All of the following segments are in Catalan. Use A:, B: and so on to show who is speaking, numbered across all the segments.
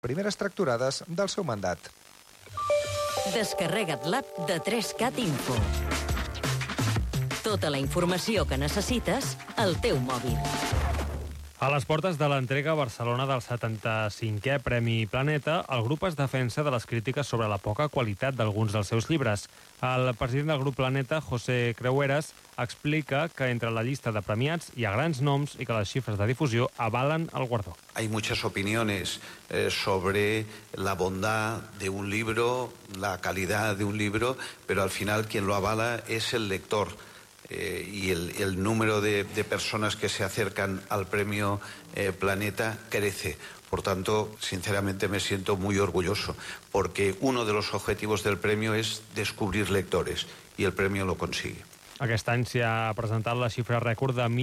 A: primeres tracturades del seu mandat.
B: Descarrega't l'app de 3Cat Info. Tota la informació que necessites al teu mòbil.
C: A les portes de l'entrega a Barcelona del 75è Premi Planeta, el grup es defensa de les crítiques sobre la poca qualitat d'alguns dels seus llibres. El president del grup Planeta, José Creueras, explica que entre la llista de premiats hi ha grans noms i que les xifres de difusió avalen el guardó.
D: Hay muchas opiniones sobre la bondad de un libro, la calidad de un libro, pero al final quien lo avala es el lector. Y el número de personas que se acercan al premio Planeta crece. Por tanto, sinceramente me siento muy orgulloso, porque uno de los objetivos del premio es descubrir lectores, y el premio lo consigue.
C: Aquest any s'hi ha presentat la xifra rècord de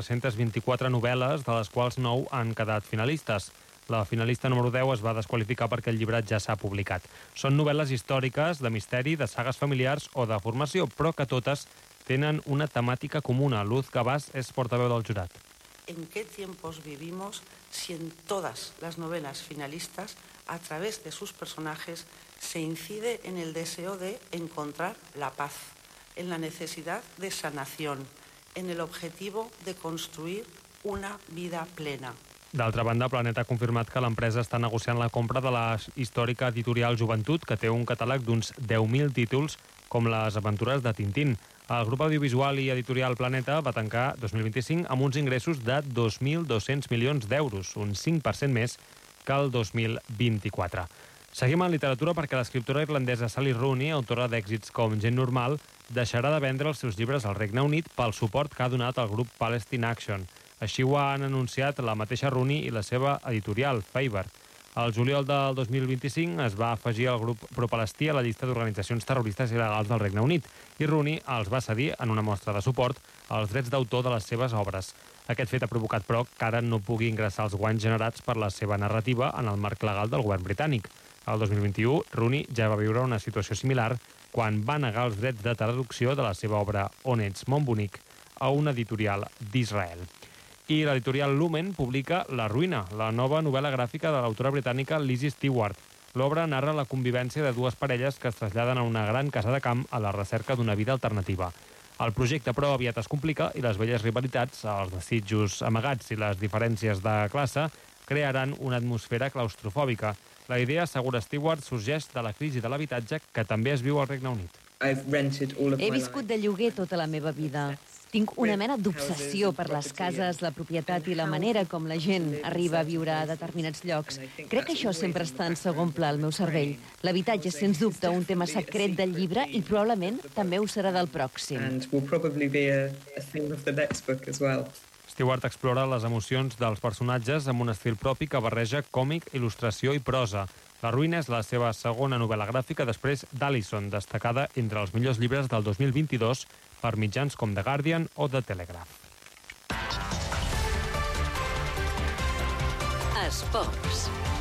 C: 1.424 novel·les, de les quals 9 han quedat finalistes. La finalista número 10 es va desqualificar perquè el llibre ja s'ha publicat. Són novel·les històriques, de misteri, de sagues familiars o de formació, però que totes tenen una temàtica comuna. Luz Gabás és portaveu del jurat.
E: ¿En qué tiempos vivimos si en todas las novelas finalistas, a través de sus personajes, se incide en el deseo de encontrar la paz, en la necesidad de sanación, en el objetivo de construir una vida plena?
C: D'altra banda, Planeta ha confirmat que l'empresa està negociant la compra de la històrica editorial Joventut, que té un catàleg d'uns 10.000 títols, com les aventures de Tintín. El grup audiovisual i editorial Planeta va tancar 2025 amb uns ingressos de 2.200 milions d'euros, un 5% més que el 2024. Seguim en literatura perquè l'escriptora irlandesa Sally Rooney, autora d'èxits com Gent Normal, deixarà de vendre els seus llibres al Regne Unit pel suport que ha donat al grup Palestine Action. Així ho han anunciat la mateixa Rooney i la seva editorial, Faber. El juliol del 2025 es va afegir el grup pro-palestí a la llista d'organitzacions terroristes il·legals del Regne Unit i Rooney els va cedir en una mostra de suport als drets d'autor de les seves obres. Aquest fet ha provocat, però, que ara no pugui ingressar els guanys generats per la seva narrativa en el marc legal del govern britànic. El 2021, Rooney ja va viure una situació similar quan va negar els drets de traducció de la seva obra On ets, mon bonic, a una editorial d'Israel. I l'editorial Lumen publica La ruïna, la nova novel·la gràfica de l'autora britànica Lizzie Stewart. L'obra narra la convivència de dues parelles que es traslladen a una gran casa de camp a la recerca d'una vida alternativa. El projecte, però, aviat es complica i les velles rivalitats, els desitjos amagats i les diferències de classe crearan una atmosfera claustrofòbica. La idea, assegura Stewart, sorgeix de la crisi de l'habitatge que també es viu al Regne Unit.
F: He viscut de lloguer tota la meva vida. Tinc una mena d'obsessió per les cases, la propietat i la manera com la gent arriba a viure a determinats llocs. Crec que això sempre està en segon pla al meu cervell. L'habitatge és, sens dubte, un tema secret del llibre i probablement també ho serà del pròxim.
C: Stewart explora les emocions dels personatges amb un estil propi que barreja còmic, il·lustració i prosa. La ruïna és la seva segona novel·la gràfica després d'Alison, destacada entre els millors llibres del 2022 per mitjans com The Guardian o The Telegraph.
B: Esports.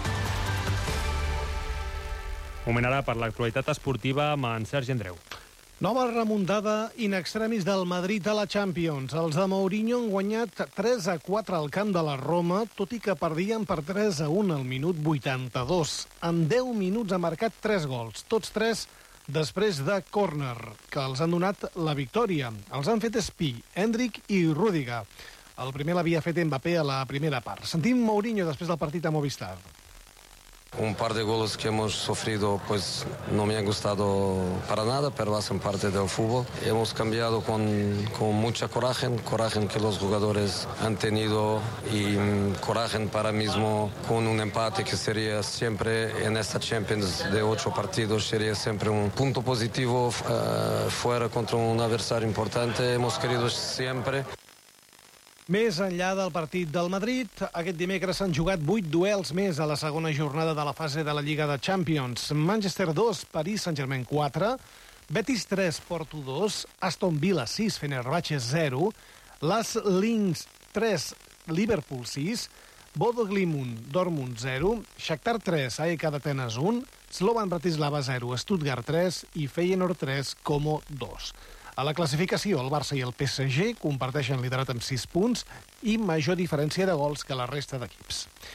C: Moment ara per l'actualitat esportiva amb en Sergi Andreu.
G: Nova remuntada in extremis del Madrid a la Champions. Els de Mourinho han guanyat 3-4 al camp de la Roma, tot i que perdien per 3-1 al minut 82. En 10 minuts ha marcat 3 gols, tots 3 després de córner, que els han donat la victòria. Els han fet Espí, Hendrik i Rüdiger. El primer l'havia fet Mbappé a la primera part. Sentim Mourinho després del partit a Movistar.
H: Un par de goles que hemos sufrido pues no me ha gustado para nada, pero hacen parte del fútbol. Hemos cambiado con mucha coraje que los jugadores han tenido y coraje para mismo con un empate que sería siempre en esta Champions de 8 partidos, sería siempre un punto positivo fuera contra un adversario importante. Hemos querido siempre.
G: Més enllà del partit del Madrid, aquest dimecres s'han jugat 8 duels més a la segona jornada de la fase de la Lliga de Champions. Manchester 2, Paris Saint-Germain 4, Betis 3, Porto 2, Aston Villa 6, Fenerbahçe 0, Las Linz 3, Liverpool 6, Bodo Glimt, Dortmund 0, Shakhtar 3, AEK d'Atenes 1, Slovan Bratislava 0, Stuttgart 3 i Feyenoord 3, Como 2. A la classificació, el Barça i el PSG comparteixen liderat amb 6 punts i major diferència de gols que la resta d'equips.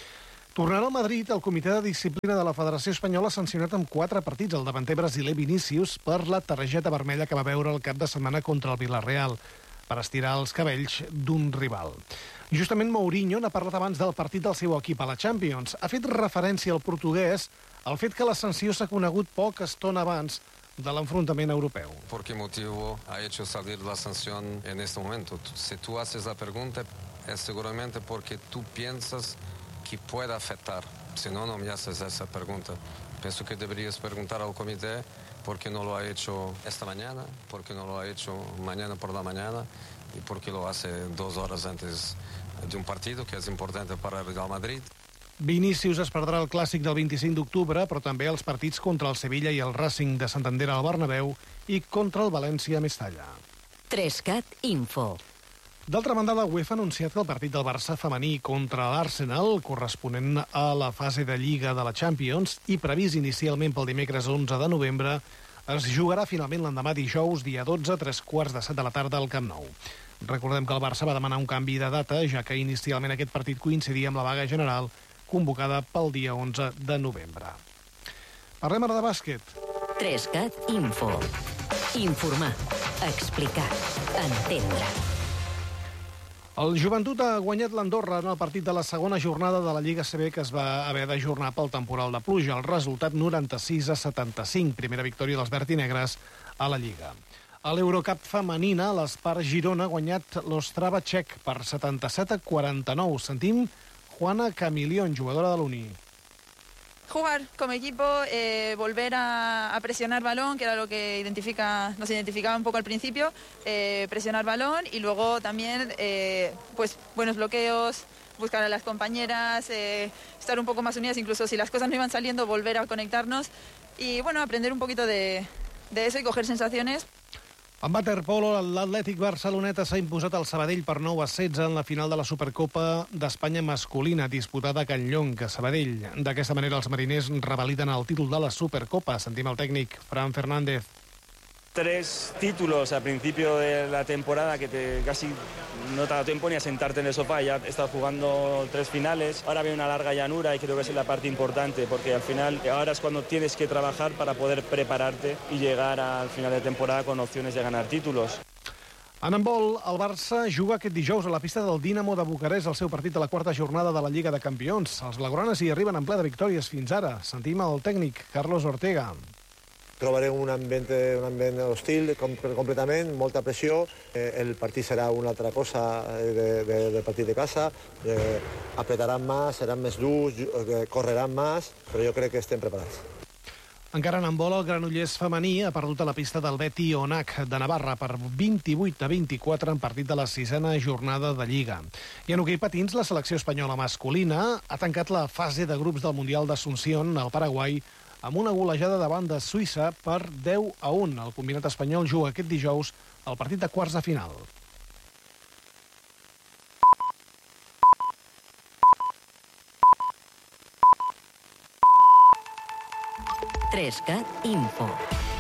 G: Tornant al Madrid, el comitè de disciplina de la Federació Espanyola ha sancionat amb 4 partits el davanter brasiler Vinícius per la targeta vermella que va veure el cap de setmana contra el Villarreal per estirar els cabells d'un rival. Justament Mourinho n'ha parlat abans del partit del seu equip a la Champions. Ha fet referència al portuguès al fet que la sanció s'ha conegut poca estona abans de l'enfrontament europeu.
H: ¿Por qué motivo ha hecho salir la sanción en este momento? Si tú haces la pregunta, es seguramente porque tú piensas que pueda afectar. Si no, no me haces esa pregunta. Pienso que deberías preguntar al comité por qué no lo ha hecho esta mañana, por qué no lo ha hecho mañana por la mañana y por qué lo hace 2 horas antes de un partido que es importante para el Real Madrid.
G: Vinícius es perdrà el clàssic del 25 d'octubre, però també els partits contra el Sevilla i el Racing de Santander al Bernabéu i contra el València a Mestalla.
B: 3CAT Info.
G: D'altra banda, la UEFA ha anunciat que el partit del Barça femení contra l'Arsenal, corresponent a la fase de Lliga de la Champions i previst inicialment pel dimecres 11 de novembre, es jugarà finalment l'endemà dijous, dia 12, a 3:15 de la tarda al Camp Nou. Recordem que el Barça va demanar un canvi de data, ja que inicialment aquest partit coincidia amb la vaga general convocada pel dia 11 de novembre. Parlem ara de bàsquet.
B: 3CAT Info. Informar, explicar, entendre.
G: El Joventut ha guanyat l'Andorra en el partit de la segona jornada de la Lliga CB que es va haver d'ajornar pel temporal de pluja. El resultat 96-75, primera victòria dels verd i negres a la Lliga. A l'Eurocup femenina, l'Espar Girona ha guanyat l'Ostrava txec per 77-49. Sentim Juana Camilión, jugadora de l'Uni.
I: Jugar como equipo, volver a presionar balón, que era lo que nos identificaba un poco al principio, presionar balón y luego también pues buenos bloqueos, buscar a las compañeras, estar un poco más unidas, incluso si las cosas no iban saliendo, volver a conectarnos y bueno, aprender un poquito de eso y coger sensaciones.
G: En waterpolo, l'Atlètic Barceloneta s'ha imposat al Sabadell per 9-16 en la final de la Supercopa d'Espanya masculina, disputada a Can Llonc, a Sabadell. D'aquesta manera, els mariners revaliden el títol de la Supercopa. Sentim el tècnic, Fran Fernández.
J: 3 títulos al principio de la temporada que casi no te da tiempo ni a sentarte en el sofá. Ya estás jugando 3 finales, ahora viene una larga llanura y creo que esa es la parte importante porque al final ahora es cuando tienes que trabajar para poder prepararte y llegar al final de temporada con opciones de ganar títulos.
G: En handbol, el Barça juga aquest dijous a la pista del Dinamo de Bucarest el seu partit de la 4ª jornada de la Lliga de Campions. Els blaugranes hi arriben en ple de victòries fins ara. Sentim el tècnic, Carlos Ortega.
K: Trobarem un ambient hostil completament, molta pressió. El partit serà una altra cosa del partit de casa. Apretaran més, seran més durs, correran més, però jo crec que estem preparats.
G: Encara en handbol, el Granollers femení ha perdut a la pista del Beti Onac de Navarra per 28-24 en partit de la 6a jornada de Lliga. I en hoquei patins, la selecció espanyola masculina ha tancat la fase de grups del Mundial d'Asunción al Paraguai amb una golejada davant de Suïssa per 10-1. El combinat espanyol juga aquest dijous el partit de quarts de final.
B: Trescat Info.